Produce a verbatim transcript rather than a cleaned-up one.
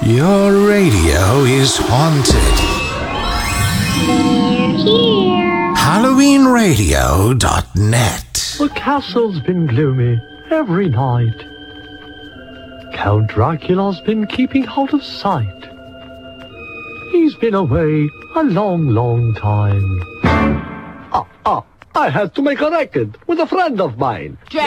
Your radio is haunted. Here, here. Halloween Radio dot net. The castle's been gloomy every night. Count Dracula's been keeping out of sight. He's been away a long, long time. Ah, ah, I had to make a record with a friend of mine.